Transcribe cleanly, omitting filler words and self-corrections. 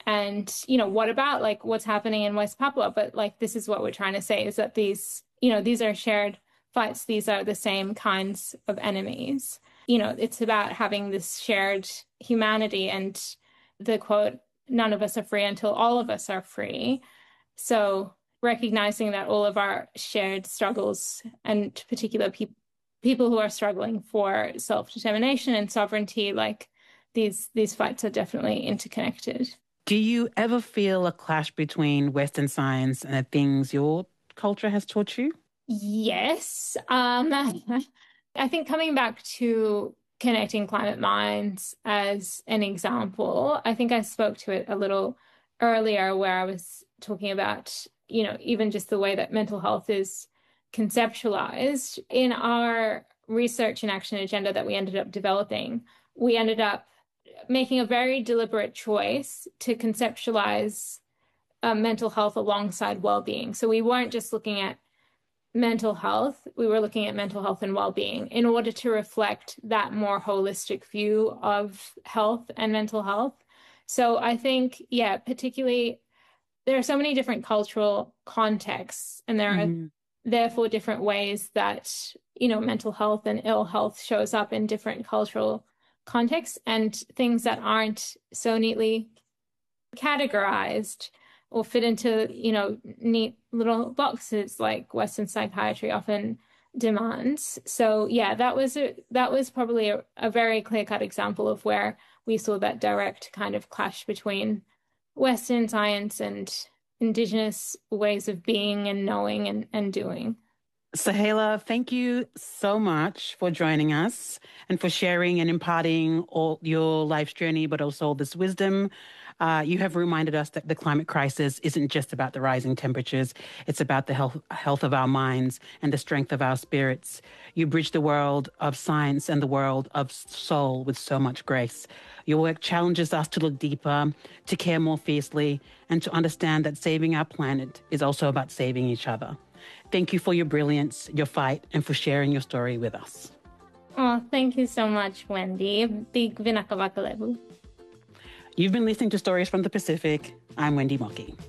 And, you know, what about like what's happening in West Papua? But like, this is what we're trying to say is that these, you know, these are shared fights. These are the same kinds of enemies. You know, it's about having this shared humanity and the quote, none of us are free until all of us are free. So recognizing that all of our shared struggles and particular people who are struggling for self-determination and sovereignty, like these fights are definitely interconnected. Do you ever feel a clash between Western science and the things your culture has taught you? Yes. I think coming back to connecting climate minds as an example, I think I spoke to it a little earlier where I was talking about, you know, even just the way that mental health is conceptualized. In our research and action agenda that we ended up developing, we ended up making a very deliberate choice to conceptualize mental health alongside well-being. So we weren't just looking at mental health, we were looking at mental health and well-being in order to reflect that more holistic view of health and mental health. So I think, yeah, particularly there are so many different cultural contexts, and there are therefore different ways that, you know, mental health and ill health shows up in different cultural contexts, and things that aren't so neatly categorized or fit into, you know, neat little boxes like Western psychiatry often demands. So yeah, that was probably a very clear-cut example of where we saw that direct kind of clash between Western science and indigenous ways of being and knowing and doing. Sahela, thank you so much for joining us and for sharing and imparting all your life's journey, but also all this wisdom. You have reminded us that the climate crisis isn't just about the rising temperatures. It's about the health of our minds and the strength of our spirits. You bridge the world of science and the world of soul with so much grace. Your work challenges us to look deeper, to care more fiercely, and to understand that saving our planet is also about saving each other. Thank you for your brilliance, your fight, and for sharing your story with us. Oh, thank you so much, Wendy. Big vinakavakalevu. You've been listening to Stories from the Pacific. I'm Wendy Mockey.